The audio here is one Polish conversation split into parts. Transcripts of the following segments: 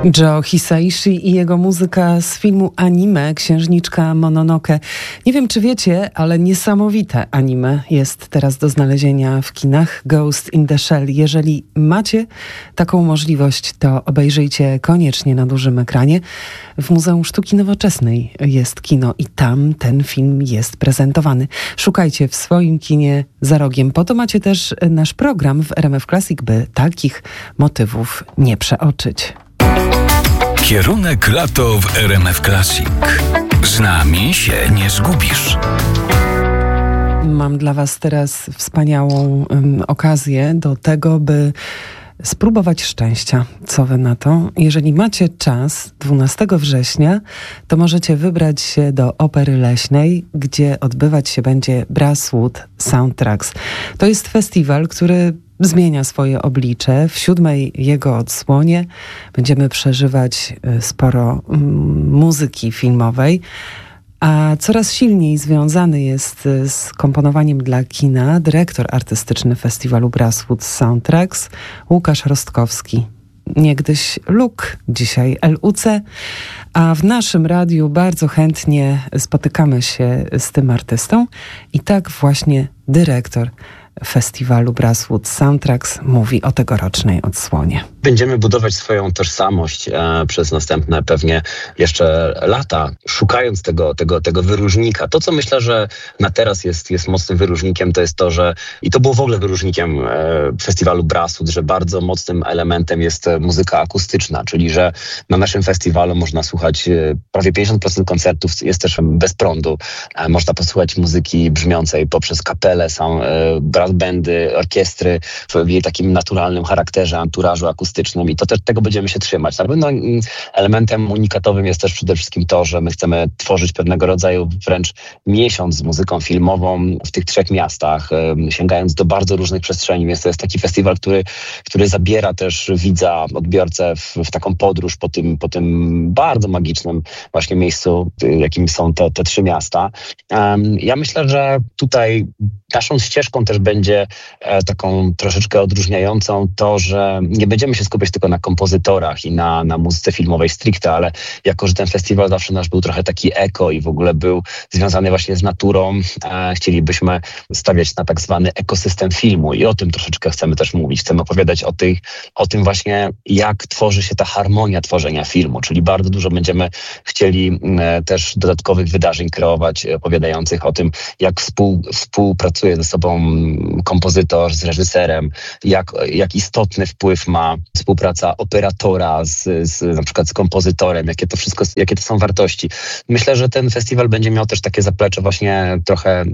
Joe Hisaishi i jego muzyka z filmu anime Księżniczka Mononoke. Nie wiem, czy wiecie, ale niesamowite anime jest teraz do znalezienia w kinach. Ghost in the Shell. Jeżeli macie taką możliwość, to obejrzyjcie koniecznie na dużym ekranie. W Muzeum Sztuki Nowoczesnej jest kino i tam ten film jest prezentowany. Szukajcie w swoim kinie za rogiem. Po to macie też nasz program w RMF Classic, by takich motywów nie przeoczyć. Kierunek lato w RMF Classic. Z nami się nie zgubisz. Mam dla was teraz wspaniałą okazję do tego, by spróbować szczęścia. Co wy na to? Jeżeli macie czas, 12 września, to możecie wybrać się do Opery Leśnej, gdzie odbywać się będzie Brasswood Soundtracks. To jest festiwal, który zmienia swoje oblicze. W 7. jego odsłonie będziemy przeżywać sporo muzyki filmowej, a coraz silniej związany jest z komponowaniem dla kina dyrektor artystyczny festiwalu Brasswood Soundtracks Łukasz Rostkowski. Niegdyś Luke, dzisiaj LUC, a w naszym radiu bardzo chętnie spotykamy się z tym artystą i tak właśnie dyrektor festiwalu Brasswood Soundtracks mówi o tegorocznej odsłonie. Będziemy budować swoją tożsamość przez następne pewnie jeszcze lata, szukając tego wyróżnika. To, co myślę, że na teraz jest mocnym wyróżnikiem, to jest to, że i to było w ogóle wyróżnikiem festiwalu Brasswood, że bardzo mocnym elementem jest muzyka akustyczna, czyli że na naszym festiwalu można słuchać prawie 50% koncertów jest też bez prądu. Można posłuchać muzyki brzmiącej poprzez kapelę, brass bandy, orkiestry w jej takim naturalnym charakterze, anturażu akustycznym i to też tego będziemy się trzymać. Na pewno elementem unikatowym jest też przede wszystkim to, że my chcemy tworzyć pewnego rodzaju wręcz miesiąc z muzyką filmową w tych 3 miastach, sięgając do bardzo różnych przestrzeni, więc to jest taki festiwal, który zabiera też widza, odbiorcę w taką podróż po tym bardzo magicznym właśnie miejscu, jakim są te 3 miasta. Ja myślę, że tutaj naszą ścieżką też będzie taką troszeczkę odróżniającą to, że nie będziemy się skupiać tylko na kompozytorach i na muzyce filmowej stricte, ale jako, że ten festiwal zawsze nasz był trochę taki eko i w ogóle był związany właśnie z naturą, chcielibyśmy stawiać na tak zwany ekosystem filmu i o tym troszeczkę chcemy też mówić. Chcemy opowiadać o tym właśnie, jak tworzy się ta harmonia tworzenia filmu, czyli bardzo dużo będziemy chcieli też dodatkowych wydarzeń kreować, opowiadających o tym, jak współpracuje ze sobą kompozytor z reżyserem, jak istotny wpływ ma współpraca operatora na przykład z kompozytorem, jakie to są wartości. Myślę, że ten festiwal będzie miał też takie zaplecze właśnie trochę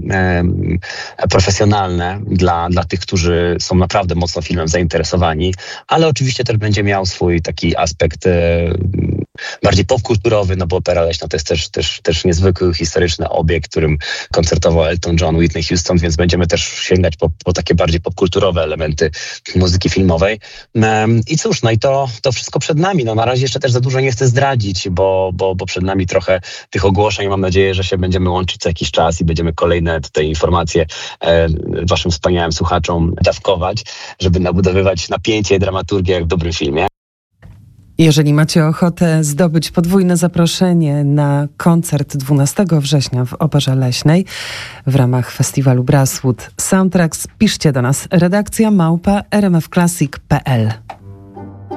profesjonalne dla tych, którzy są naprawdę mocno filmem zainteresowani, ale oczywiście też będzie miał swój taki aspekt bardziej popkulturowy, no bo Opera Leśna to jest też niezwykły historyczny obiekt, którym koncertował Elton John, Whitney Houston, więc będziemy też sięgać po takie bardziej popkulturowe elementy muzyki filmowej. I cóż, no i to wszystko przed nami. No na razie jeszcze też za dużo nie chcę zdradzić, bo przed nami trochę tych ogłoszeń. Mam nadzieję, że się będziemy łączyć co jakiś czas i będziemy kolejne tutaj informacje waszym wspaniałym słuchaczom dawkować, żeby nabudowywać napięcie i dramaturgię jak w dobrym filmie. Jeżeli macie ochotę zdobyć podwójne zaproszenie na koncert 12 września w Operze Leśnej w ramach festiwalu Brasswood Soundtracks, piszcie do nas redakcja @rmfclassic.pl.